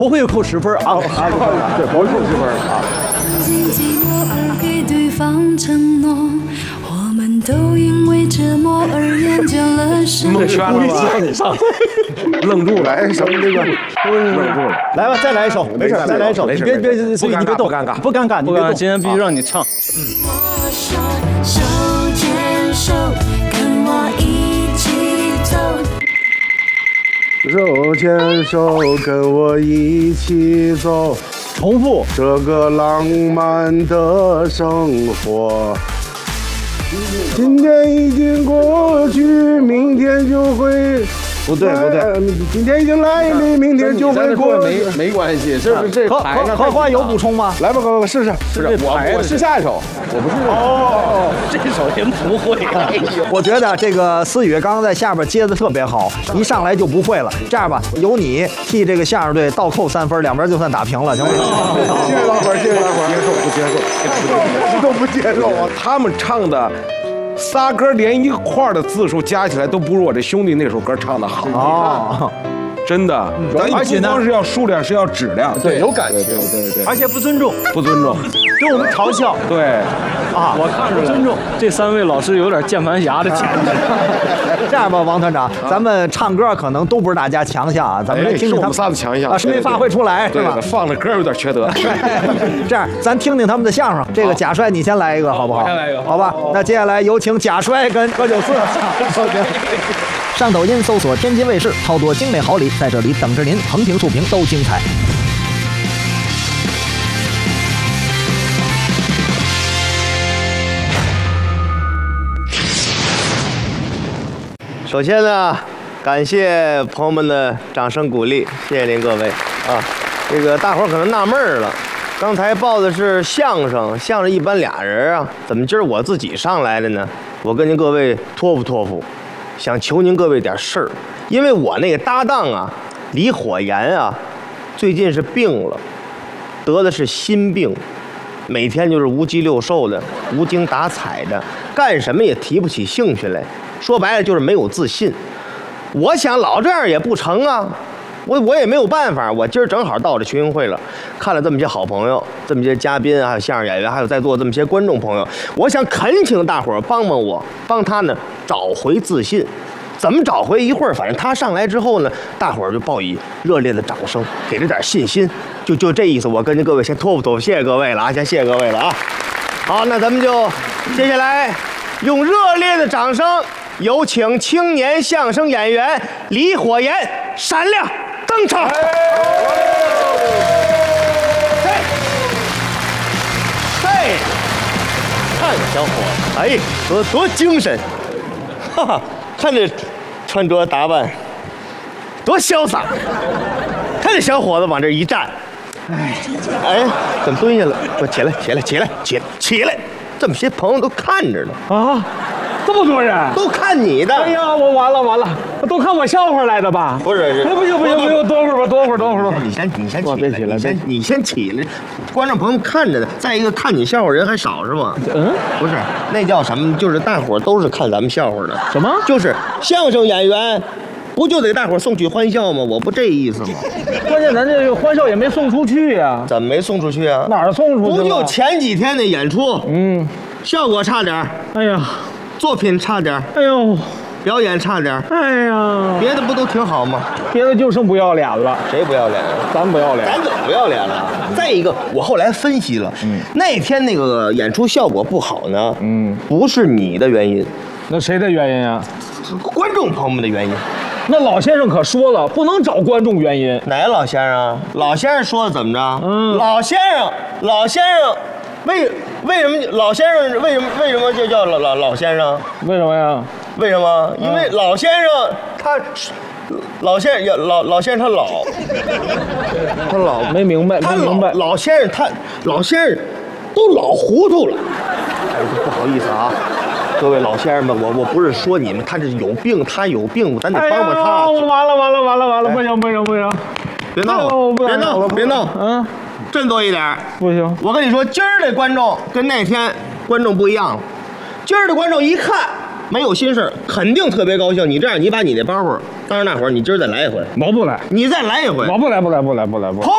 不会扣10分啊！ 对，不会扣10分啊。 寂寞而给对方承诺，我们都因为折磨而厌倦了生活。 蒙圈了吧？你上，愣住了，来什么这个？愣住了。 来吧，再来一首，没事，再来一首。你别，所以你别动， 不尴尬， 不尴尬，你别动。 今天必须让你唱。 手牵手，跟我一起走。 手牵手，跟我一起走， 重复这个浪漫的生活。今天已经过去，明天就会。 不对， 今天已经来临，明天就会过去。 没关系，这排呢。 荷花有补充吗？ 来吧，哥哥，试试。我试下一首，我不是。 哦，这首人不会。 我觉得这个思雨刚刚在下边接的特别好，一上来就不会了。这样吧，由你替这个相声队倒扣3分，两边就算打平了，行吗？ 谢谢大伙儿，谢谢大伙儿。接受，都不接受啊！他们唱的。仨歌连一块儿的字数加起来都不如我这兄弟那首歌唱的好哦， 真的。 而且呢， 不光是要数量，是要质量， 对，有感情， 对， 而且不尊重， 不尊重， 对我们嘲笑， 对， 啊， 我看着尊重这3位老师有点键盘侠的潜质。 这样吧，王团长，咱们唱歌可能都不是大家强项啊，咱们来听听他们仨的强项啊，是没发挥出来，是吧？ 放的歌有点缺德。 这样，咱听听他们的相声。这个贾帅，你先来一个，好不好？ 先来一个， 好吧。那接下来有请贾帅跟何九四。上抖音搜索天津卫视，好多精美好礼在这里等着您，横评竖评都精彩。 首先呢，感谢朋友们的掌声鼓励，谢谢您各位啊！这个大伙儿可能纳闷儿了，刚才报的是相声，相声一般俩人啊，怎么今儿我自己上来的呢？我跟您各位托付，想求您各位点事儿，因为我那个搭档啊，李火炎啊，最近是病了，得的是心病，每天就是无鸡六兽的，无精打采的，干什么也提不起兴趣来。说白了就是没有自信。我想老这样也不成啊，我也没有办法。我今儿正好到这群英会了，看了这么些好朋友，这么些嘉宾，还有相声演员，还有在座这么些观众朋友，我想恳请大伙儿帮帮我，帮他呢找回自信。怎么找回？一会儿反正他上来之后呢，大伙儿就报以热烈的掌声，给他点信心，就这意思。我跟您各位先托付，谢谢各位了啊，先谢谢各位了啊。好，那咱们就接下来用热烈的掌声。有请青年相声演员李火炎闪亮登场。嘿，看小伙子，哎，多精神，哈哈，看这穿着打扮，多潇洒。看这小伙子往这一站，哎，怎么蹲下了？我起来，这么些朋友都看着呢啊！这么多人都看你的， 哎呀，我完了，都看我笑话来的吧？ 不是， 不行，多会儿。 你先起来，观众朋友看着呢。再一个，看你笑话人还少是吗？不是，那叫什么？就是大伙儿都是看咱们笑话的。 什么？ 就是相声演员，不就得大伙儿送去欢笑吗？我不这意思吗？ 关键咱这个欢笑也没送出去呀。 怎么没送出去啊？ 哪儿送出去了？ 不就前几天的演出？效果差点儿。 哎呀。 作品差点， 哎呦， 表演差点， 哎呀， 别的不都挺好吗？ 别的就剩不要脸了。 谁不要脸了？ 咱不要脸。 咱怎么不要脸了？再一个，我后来分析了，那天那个演出效果不好呢，不是你的原因， 那谁的原因啊？ 观众朋友们的原因。 那老先生可说了，不能找观众原因。 哪个老先生啊？老先生说的怎么着？老先生。为什么老先生为什么就叫老先生？ 为什么呀？ 为什么？因为老先生老先生他老没明白。 老先生都老糊涂了。哎，不好意思啊，各位老先生们，我不是说你们，他是有病，咱得帮帮他。 完了，不行， 别闹，振作一点， 不行！ 我跟你说，今儿的观众跟那天观众不一样了。今儿的观众一看没有心事，肯定特别高兴。你这样，你把你那包袱当着大伙儿，你今儿再来一回。 我不来， 你再来一回。 我不来。